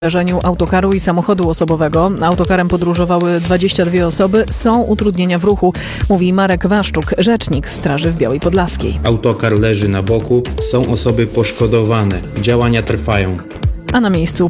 zdarzeniu autokaru i samochodu osobowego. Autokarem podróżowały 22 osoby. Są utrudnienia w ruchu, mówi Marek Waszczuk, rzecznik Straży w Białej Podlaskiej. Autokar leży na boku, są osoby poszkodowane. Działania trwają. A na miejscu